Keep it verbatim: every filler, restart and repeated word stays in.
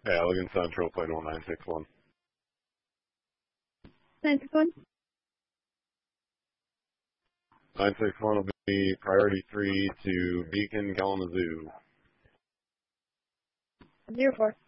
Yeah, Elegant Central, plane one nine six one. nine six one? nine six one will be priority three to Beacon, Kalamazoo. Zero four.